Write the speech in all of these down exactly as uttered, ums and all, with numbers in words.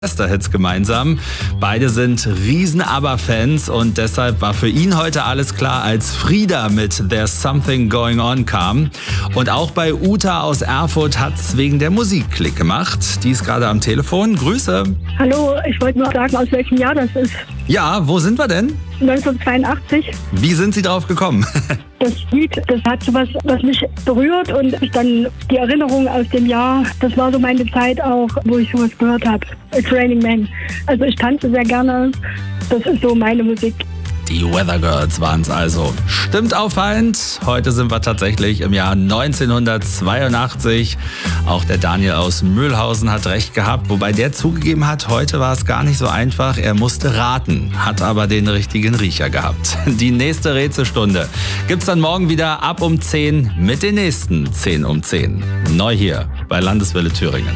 Hits gemeinsam. Beide sind Riesen-ABBA-Fans und deshalb war für ihn heute alles klar, als Frida mit There's Something Going On kam. Und auch bei Uta aus Erfurt hat's wegen der Musik Klick gemacht. Die ist gerade am Telefon. Grüße. Hallo, ich wollte nur sagen, aus welchem Jahr das ist. Ja, wo sind wir denn? neunzehnhundertzweiundachtzig. Wie sind Sie drauf gekommen? Das Lied, das hat so was, was mich berührt und ich dann die Erinnerung aus dem Jahr, das war so meine Zeit auch, wo ich sowas gehört habe. It's Raining Men. Also ich tanze sehr gerne, das ist so meine Musik. Die Weather Girls waren es also. Stimmt auffallend, heute sind wir tatsächlich im Jahr neunzehnhundertzweiundachtzig. Auch der Daniel aus Mühlhausen hat recht gehabt, wobei der zugegeben hat, heute war es gar nicht so einfach. Er musste raten, hat aber den richtigen Riecher gehabt. Die nächste Rätselstunde gibt's dann morgen wieder ab um zehn mit den nächsten zehn um zehn. Neu hier bei Landeswelle Thüringen.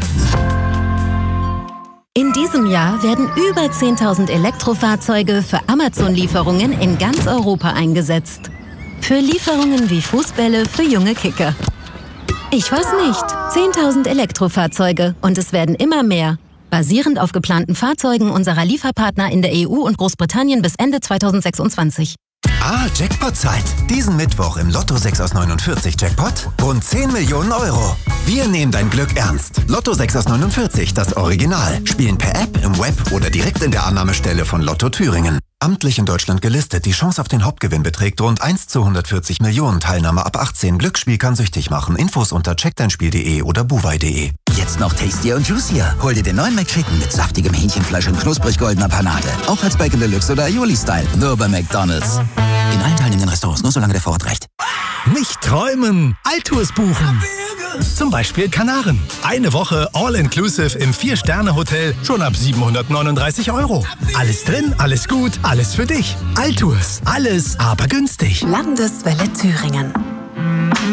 In diesem Jahr werden über zehntausend Elektrofahrzeuge für Amazon-Lieferungen in ganz Europa eingesetzt. Für Lieferungen wie Fußbälle für junge Kicker. Ich weiß nicht, zehntausend Elektrofahrzeuge und es werden immer mehr. Basierend auf geplanten Fahrzeugen unserer Lieferpartner in der E U und Großbritannien bis Ende zweitausendsechsundzwanzig. Ah, Jackpot-Zeit. Diesen Mittwoch im Lotto sechs aus neunundvierzig Jackpot rund zehn Millionen Euro. Wir nehmen dein Glück ernst. Lotto sechs aus neunundvierzig, das Original. Spielen per App, im Web oder direkt in der Annahmestelle von Lotto Thüringen. Amtlich in Deutschland gelistet. Die Chance auf den Hauptgewinn beträgt rund eins zu hundertvierzig Millionen. Teilnahme ab achtzehn. Glücksspiel kann süchtig machen. Infos unter checkdeinspiel punkt de oder buwei punkt de. Jetzt noch tastier und juicier. Hol dir den neuen McChicken mit saftigem Hähnchenfleisch und knusprig goldener Panade. Auch als Bacon Deluxe oder Aioli-Style. Nur bei McDonald's. In allen teilnehmenden Restaurants, nur solange der Vorrat reicht. Nicht träumen, Altours buchen. Zum Beispiel Kanaren. Eine Woche All-Inclusive im Vier-Sterne-Hotel schon ab siebenhundertneununddreißig Euro. Alles drin, alles gut, alles für dich. Altours, alles aber günstig. Landeswelle Thüringen.